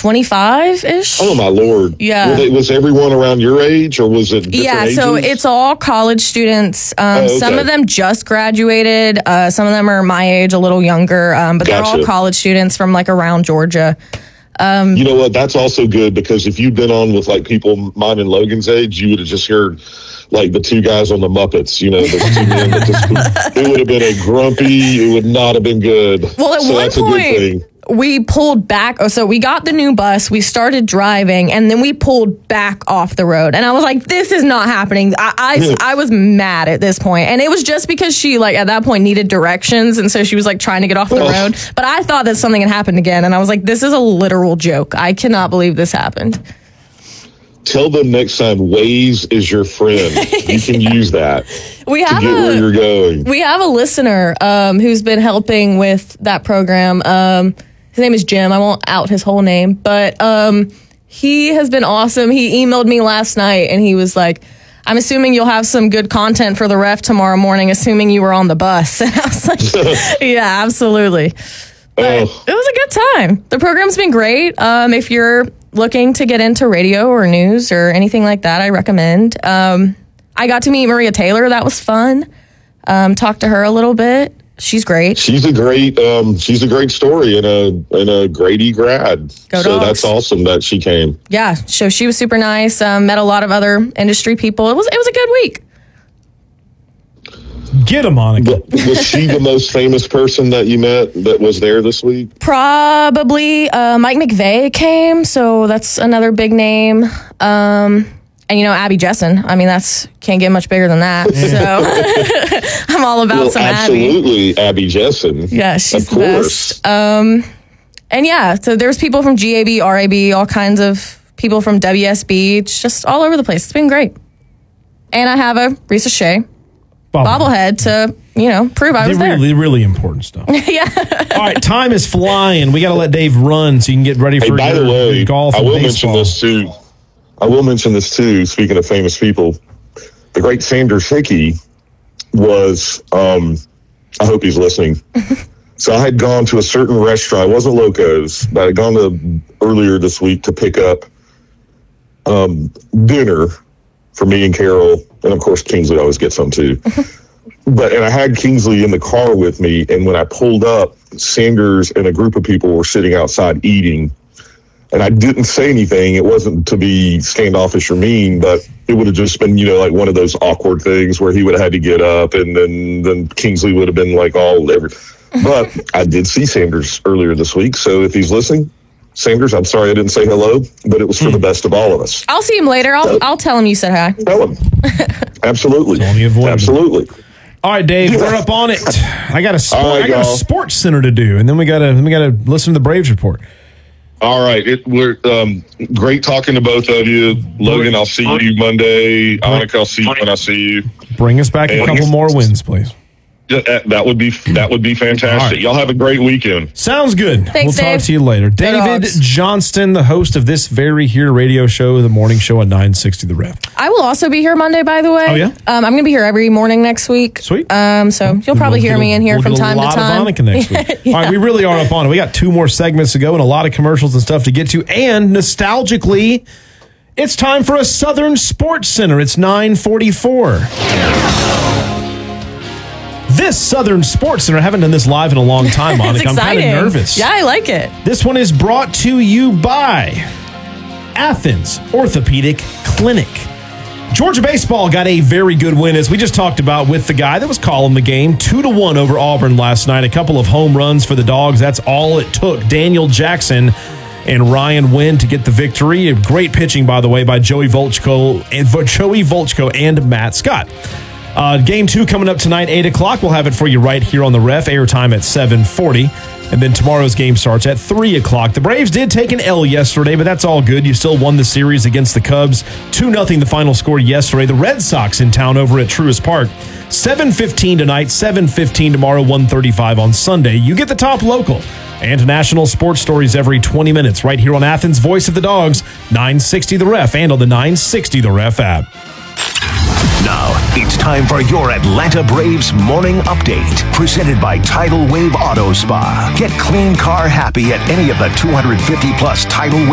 25-ish. Oh, my Lord. Yeah. Was everyone around your age, or was it different ages? So it's all college students. Okay. Some of them just graduated. Some of them are my age, a little younger. But they're all college students from like around Georgia. You know what? That's also good, because if you'd been on with like people mine and Logan's age, you would have just heard like the two guys on the Muppets, the two men that just, it would have been a grumpy, it would not have been good. Well, at one point, we pulled back. So we got the new bus, we started driving, and then we pulled back off the road. And I was like, this is not happening. I was mad at this point. And it was just because she, like, at that point needed directions. And so she was like trying to get off the road. But I thought that something had happened again. And I was like, this is a literal joke. I cannot believe this happened. Tell them next time Waze is your friend. You can use that to get where you're going. We have a listener who's been helping with that program. His name is Jim. I won't out his whole name, but he has been awesome. He emailed me last night, and he was like, I'm assuming you'll have some good content for the ref tomorrow morning, assuming you were on the bus. And I was like, yeah, absolutely. But it was a good time. The program's been great. If you're looking to get into radio or news or anything like that, I recommend. I got to meet Maria Taylor. That was fun. Talk to her a little bit. She's great. She's a great story and a Grady grad. Go so Dogs. That's awesome that she came. Yeah, so she was super nice. Met a lot of other industry people. It was a good week. Get him, Monica. Was she the most famous person that you met that was there this week? Probably Mike McVeigh came, so that's another big name. And Abby Jessen. I mean, can't get much bigger than that. So I'm all about some absolutely, Abby Jessen. Yeah, she's the best. And yeah, so there's people from GAB, RAB, all kinds of people from WSB. It's just all over the place. It's been great. And I have a Risa Shea bobblehead to, prove I was there. Really important stuff. Yeah. All right, time is flying. We got to let Dave run so you can get ready for by the way, golf and baseball. I will mention this too. Speaking of famous people, the great Sanders Hickey was, I hope he's listening. So I had gone to a certain restaurant. It wasn't Loco's, but I had gone to earlier this week to pick up dinner for me and Carol. And of course, Kingsley always gets some too. And I had Kingsley in the car with me. And when I pulled up, Sanders and a group of people were sitting outside eating. And I didn't say anything. It wasn't to be standoffish or mean, but it would have just been, like one of those awkward things where he would have had to get up, and then Kingsley would have been like But I did see Sanders earlier this week. So if he's listening, Sanders, I'm sorry I didn't say hello, but it was for the best of all of us. I'll see him later. I'll tell him you said hi. Tell him. Absolutely. Absolutely. All right, Dave, we're up on it. I got a sports center to do, and then we gotta listen to the Braves report. All right. We're great talking to both of you. Logan, I'll see you Monday. Annika, I'll see you when I see you. Bring us back a couple more wins, please. That would be fantastic. Right. Y'all have a great weekend. Sounds good. Thanks, we'll talk to you later. David Johnston, the host of this very here radio show, the morning show at 960 The Ref. I will also be here Monday, by the way. Oh, yeah? I'm going to be here every morning next week. Sweet. So you'll probably hear me in here from time to time. A lot of Annika next week. Yeah. All right, we really are up on it. We got 2 more segments to go and a lot of commercials and stuff to get to. And nostalgically, it's time for a Southern Sports Center. It's 9:44. This Southern Sports Center, I haven't done this live in a long time, Monica. I'm kind of nervous. Yeah, I like it. This one is brought to you by Athens Orthopedic Clinic. Georgia baseball got a very good win, as we just talked about, with the guy that was calling the game. 2-1 over Auburn last night. A couple of home runs for the Dogs. That's all it took. Daniel Jackson and Ryan Wynn to get the victory. Great pitching, by the way, by Joey Volchko and Matt Scott. Game 2 coming up tonight, 8 o'clock. We'll have it for you right here on the Ref. Airtime at 7:40. And then tomorrow's game starts at 3 o'clock. The Braves did take an L yesterday, but that's all good. You still won the series against the Cubs. 2-0 the final score yesterday. The Red Sox in town over at Truist Park. 7:15 tonight, 7:15 tomorrow, 1:35 on Sunday. You get the top local and national sports stories every 20 minutes right here on Athens' Voice of the Dogs, 960 The Ref, and on the 960 The Ref app. Now, it's time for your Atlanta Braves morning update. Presented by Tidal Wave Auto Spa. Get clean car happy at any of the 250 plus Tidal Wave